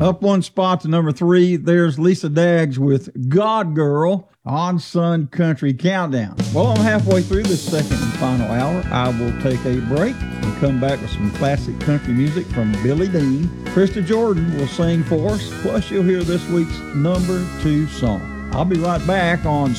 Up one spot to number 3, there's Lisa Daggs with God Girl on Sun Country Countdown. Well, I'm halfway through this second and final hour. I will take a break and come back with some classic country music from Billy Dean. Krista Jordan will sing for us, plus you'll hear this week's number 2 song. I'll be right back on